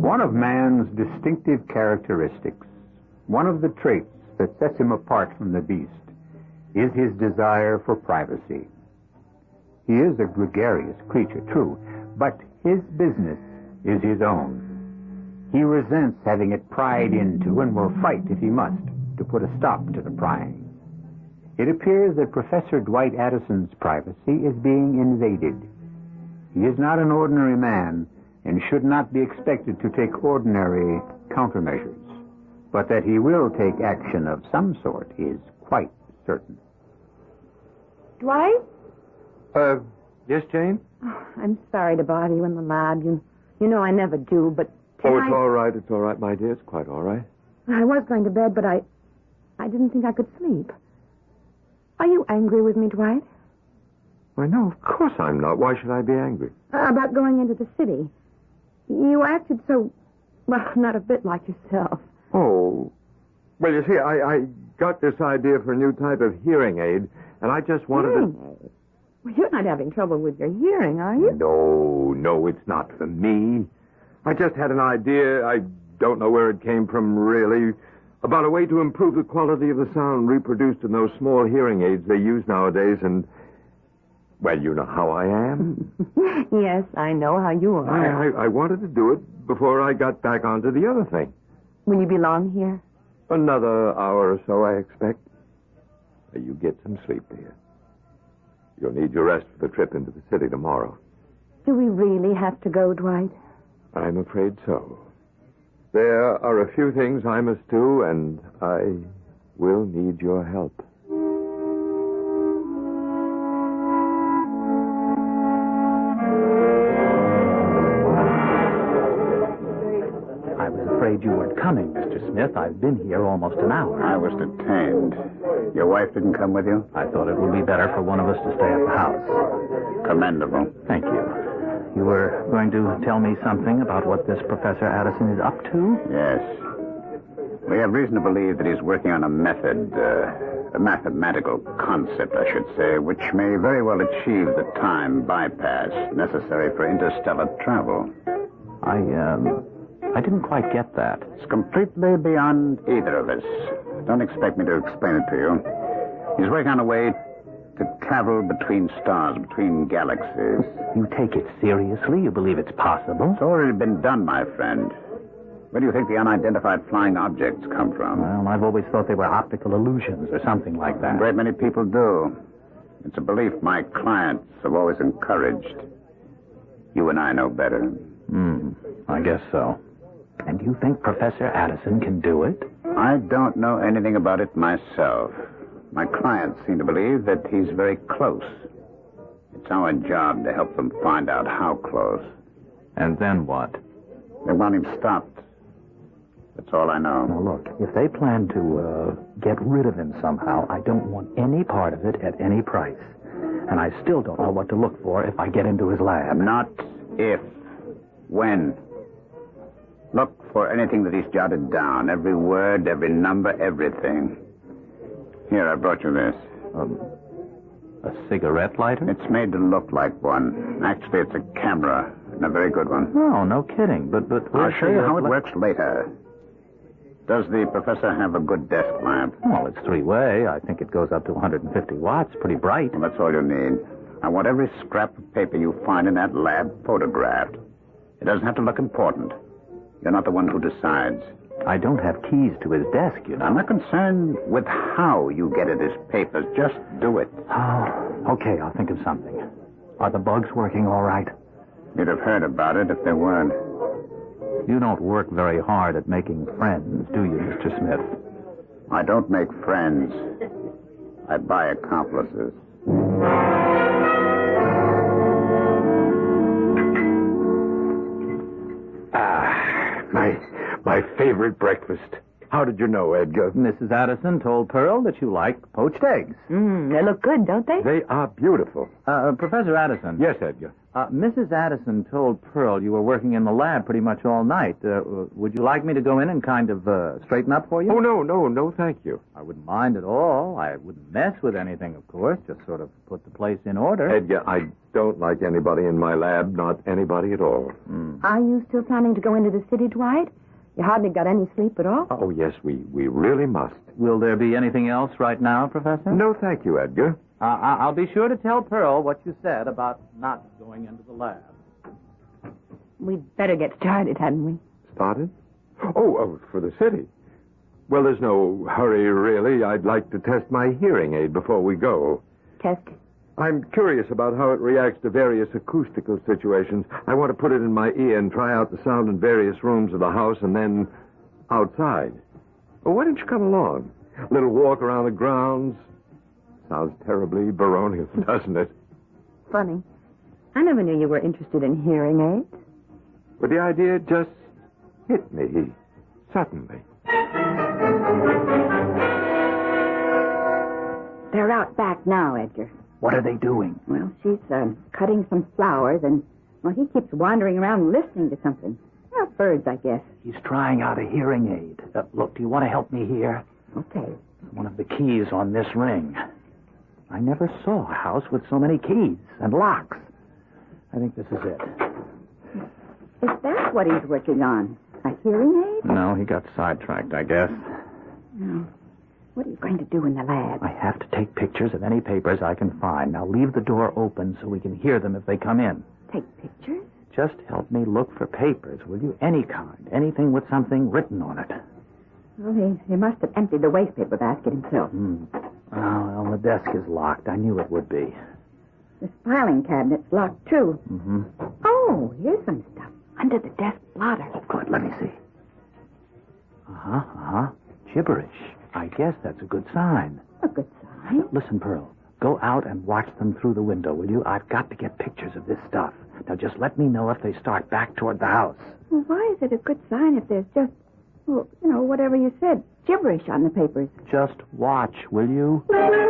One of man's distinctive characteristics, one of the traits that sets him apart from the beast, is his desire for privacy. He is a gregarious creature, true, but his business is his own. He resents having it pried into and will fight if he must to put a stop to the prying. It appears that Professor Dwight Addison's privacy is being invaded. He is not an ordinary man and should not be expected to take ordinary countermeasures. But that he will take action of some sort is quite certain. Dwight? Yes, Jane? Oh, I'm sorry to bother you in the lab. You know I never do, but Oh, tonight... it's all right, my dear. It's quite all right. I was going to bed, but I didn't think I could sleep. Are you angry with me, Dwight? Why, no, of course I'm not. Why should I be angry? About going into the city. You acted so, well, not a bit like yourself. Oh, well, you see, I got this idea for a new type of hearing aid, and I just wanted Hearing aid? Well, you're not having trouble with your hearing, are you? No, it's not for me. I just had an idea, I don't know where it came from, really, about a way to improve the quality of the sound reproduced in those small hearing aids they use nowadays, and, well, you know how I am. Yes, I know how you are. I wanted to do it before I got back onto the other thing. Will you be long here? Another hour or so, I expect. You get some sleep, dear. You'll need your rest for the trip into the city tomorrow. Do we really have to go, Dwight? I'm afraid so. There are a few things I must do, and I will need your help. I was afraid you weren't coming, Mr. Smith. I've been here almost an hour. I was detained. Your wife didn't come with you? I thought it would be better for one of us to stay at the house. Commendable. Thank you. You were going to tell me something about what this Professor Addison is up to? Yes. We have reason to believe that he's working on a method, a mathematical concept, I should say, which may very well achieve the time bypass necessary for interstellar travel. I didn't quite get that. It's completely beyond either of us. Don't expect me to explain it to you. He's working on a way to travel between stars, between galaxies. You take it seriously? You believe it's possible? It's already been done, my friend. Where do you think the unidentified flying objects come from? Well, I've always thought they were optical illusions or something like that. A great many people do. It's a belief my clients have always encouraged. You and I know better. I guess so. And you think Professor Addison can do it? I don't know anything about it myself. My clients seem to believe that he's very close. It's our job to help them find out how close. And then what? They want him stopped. That's all I know. Now, look, if they plan to get rid of him somehow, I don't want any part of it at any price. And I still don't know what to look for if I get into his lab. Not if. When. Look for anything that he's jotted down. Every word, every number, everything. Here, I brought you this. A cigarette lighter? It's made to look like one. Actually, it's a camera, and a very good one. Oh, no kidding. But I'll show you how it works later. Does the professor have a good desk lamp? Well, it's three-way. I think it goes up to 150 watts. Pretty bright. Well, that's all you need. I want every scrap of paper you find in that lab photographed. It doesn't have to look important. You're not the one who decides. I don't have keys to his desk, you know. I'm not concerned with how you get at his papers. Just do it. Oh, okay, I'll think of something. Are the bugs working all right? You'd have heard about it if they weren't. You don't work very hard at making friends, do you, Mr. Smith? I don't make friends. I buy accomplices. My favorite breakfast. How did you know, Edgar? Mrs. Addison told Pearl that you like poached eggs. They look good, don't they? They are beautiful. Professor Addison. Yes, Edgar. Mrs. Addison told Pearl you were working in the lab pretty much all night. Would you like me to go in and kind of straighten up for you? Oh, no, thank you. I wouldn't mind at all. I wouldn't mess with anything, of course. Just sort of put the place in order. Edgar, I don't like anybody in my lab, not anybody at all. Are you still planning to go into the city, Dwight? You hardly got any sleep at all. Oh, yes, we really must. Will there be anything else right now, Professor? No, thank you, Edgar. I'll be sure to tell Pearl what you said about not going into the lab. We'd better get started, hadn't we? Started? Oh, for the city. Well, there's no hurry, really. I'd like to test my hearing aid before we go. Test. I'm curious about how it reacts to various acoustical situations. I want to put it in my ear and try out the sound in various rooms of the house and then outside. Well, why don't you come along? A little walk around the grounds. Sounds terribly baronial, doesn't it? Funny. I never knew you were interested in hearing aids. But the idea just hit me suddenly. They're out back now, Edgar. What are they doing? Well, she's cutting some flowers, and, well, he keeps wandering around listening to something. Well, birds, I guess. He's trying out a hearing aid. Look, do you want to help me here? Okay. One of the keys on this ring. I never saw a house with so many keys and locks. I think this is it. Is that what he's working on? A hearing aid? No, he got sidetracked, I guess. No. What are you going to do in the lab? I have to take pictures of any papers I can find. Now leave the door open so we can hear them if they come in. Take pictures? Just help me look for papers, will you? Any kind. Anything with something written on it. Well, he must have emptied the wastepaper basket himself. Oh, well, the desk is locked. I knew it would be. This filing cabinet's locked, too. Mm-hmm. Oh, here's some stuff. Under the desk blotter. Oh, good. Let me see. Gibberish. I guess that's a good sign. A good sign. Listen, Pearl. Go out and watch them through the window, will you? I've got to get pictures of this stuff. Now, just let me know if they start back toward the house. Well, why is it a good sign if there's just, well, you know, whatever you said, gibberish on the papers? Just watch, will you?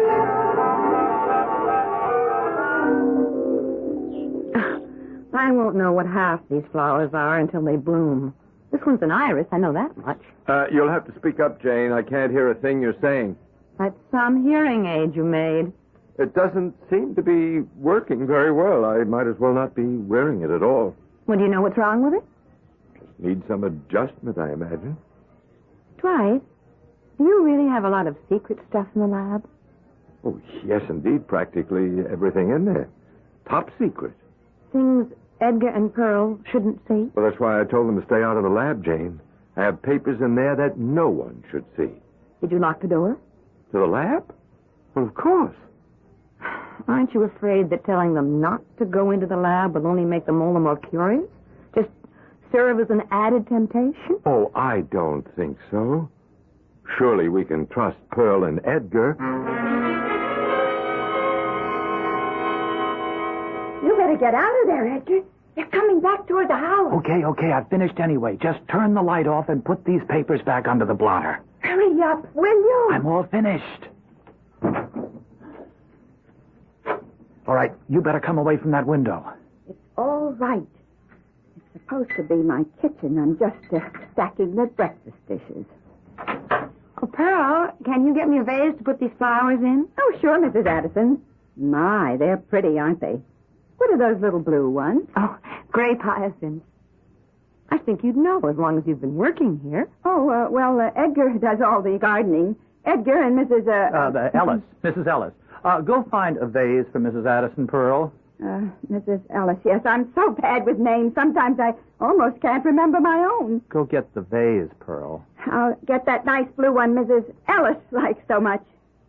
I won't know what half these flowers are until they bloom. This one's an iris, I know that much. You'll have to speak up, Jane. I can't hear a thing you're saying. That's some hearing aid you made. It doesn't seem to be working very well. I might as well not be wearing it at all. Well, do you know what's wrong with it? Need some adjustment, I imagine. Dwight, do you really have a lot of secret stuff in the lab? Oh, yes, indeed. Practically everything in there. Top secret. Things Edgar and Pearl shouldn't see? Well, that's why I told them to stay out of the lab, Jane. I have papers in there that no one should see. Did you lock the door? To the lab? Well, of course. Aren't you afraid that telling them not to go into the lab will only make them all the more curious? Just serve as an added temptation? Oh, I don't think so. Surely we can trust Pearl and Edgar. You better get out of there, Edgar. They're coming back toward the house. Okay, I've finished anyway. Just turn the light off and put these papers back under the blotter. Hurry up, will you? I'm all finished. All right, you better come away from that window. It's all right. It's supposed to be my kitchen. I'm just stacking the breakfast dishes. Oh, Pearl, can you get me a vase to put these flowers in? Oh, sure, Mrs. Addison. My, they're pretty, aren't they? What are those little blue ones? Oh, grape hyacinths. I think you'd know as long as you've been working here. Oh, well, Edgar does all the gardening. Edgar and Mrs. Ellis. Mrs. Ellis. Go find a vase for Mrs. Addison, Pearl. Mrs. Ellis, yes. I'm so bad with names. Sometimes I almost can't remember my own. Go get the vase, Pearl. I'll get that nice blue one Mrs. Ellis likes so much.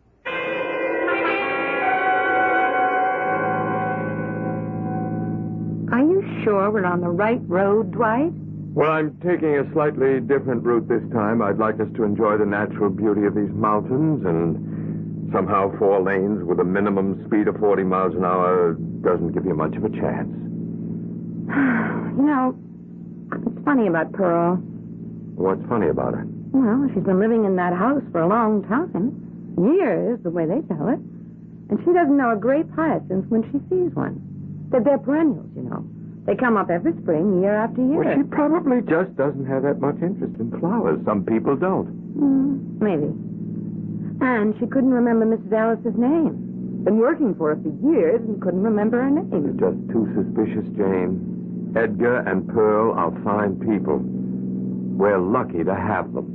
Are you sure we're on the right road, Dwight? Well, I'm taking a slightly different route this time. I'd like us to enjoy the natural beauty of these mountains, and somehow 4 lanes with a minimum speed of 40 miles an hour doesn't give you much of a chance. You know, it's funny about Pearl. What's funny about her? Well, she's been living in that house for a long time. Years, the way they tell it. And she doesn't know a grape hyacinth when she sees one. They're perennials, you know. They come up every spring, year after year. Well, she probably just doesn't have that much interest in flowers. Some people don't. Maybe. And she couldn't remember Mrs. Alice's name. Been working for her for years and couldn't remember her name. You're just too suspicious, Jane. Edgar and Pearl are fine people. We're lucky to have them.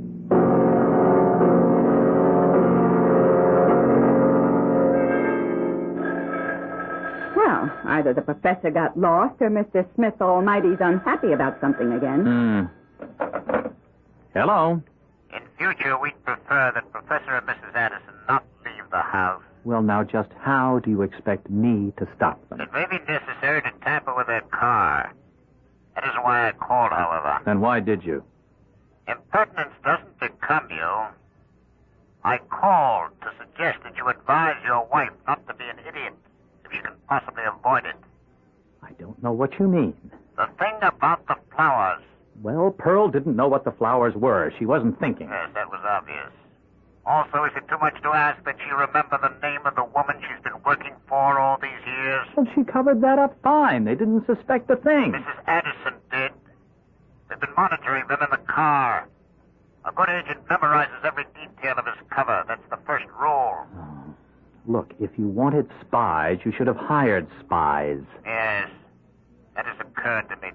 Well, either the professor got lost or Mr. Smith Almighty's unhappy about something again. Hello? In future, we'd prefer that Professor and Mrs. Addison not leave the house. Well, now, just how do you expect me to stop them? It may be necessary to tamper with their car. That isn't why I called, however. Then why did you? Impertinence doesn't become you. I called to suggest that you advise your wife not to be an idiot, if you can possibly avoid it. I don't know what you mean. The thing about the flowers. Well, Pearl didn't know what the flowers were. She wasn't thinking. Yes, that was obvious. Also, is it too much to ask that she remember the name of the woman she's been working for all these years? Well, she covered that up fine. They didn't suspect a thing. Mrs. Addison did. They've been monitoring them in the car. A good agent memorizes every detail of his cover. That's the first rule. Oh. Look, if you wanted spies, you should have hired spies. Yes, that has occurred to me,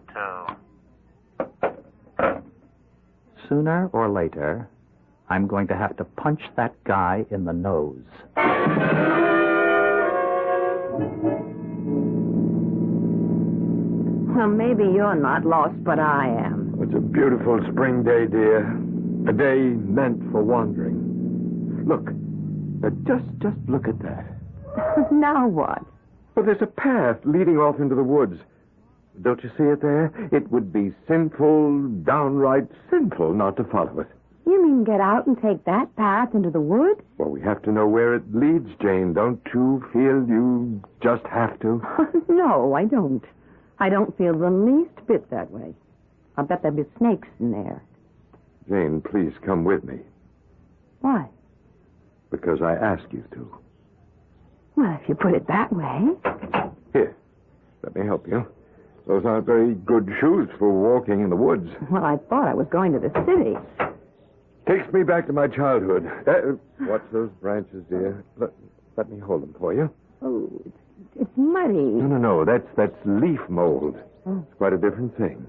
too. Sooner or later, I'm going to have to punch that guy in the nose. Well, maybe you're not lost, but I am. It's a beautiful spring day, dear. A day meant for wandering. Look. Just look at that. Now what? Well, there's a path leading off into the woods. Don't you see it there? It would be sinful, downright sinful not to follow it. You mean get out and take that path into the woods? Well, we have to know where it leads, Jane. Don't you feel you just have to? No, I don't. I don't feel the least bit that way. I'll bet there'll be snakes in there. Jane, please come with me. Why? Because I ask you to. Well, if you put it that way. Here, let me help you. Those aren't very good shoes for walking in the woods. Well, I thought I was going to the city. Takes me back to my childhood. Watch those branches, dear. Let me hold them for you. Oh, it's muddy. No. That's leaf mold. Oh. It's quite a different thing.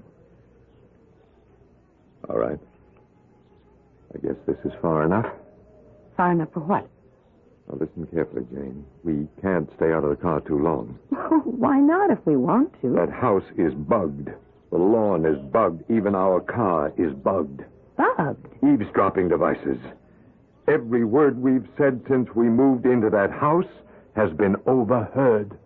All right. I guess this is far enough. Far enough for what? Now, listen carefully, Jane. We can't stay out of the car too long. Why not if we want to? That house is bugged. The lawn is bugged. Even our car is bugged. Bugged? Eavesdropping devices. Every word we've said since we moved into that house has been overheard.